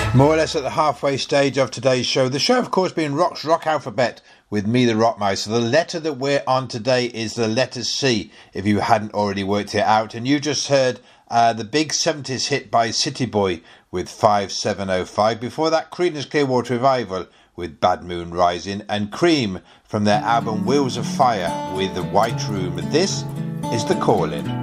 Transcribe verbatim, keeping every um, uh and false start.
More or less at the halfway stage of today's show. The show, of course, being Rock's Rock Alphabet with me, the Rockmeister. The letter that we're on today is the letter C, if you hadn't already worked it out. And you just heard uh, the big seventies hit by City Boy with five seven oh five. Before that, Creedence Clearwater Revival with Bad Moon Rising. And Cream from their album Wheels of Fire with The White Room. This is The Call-In.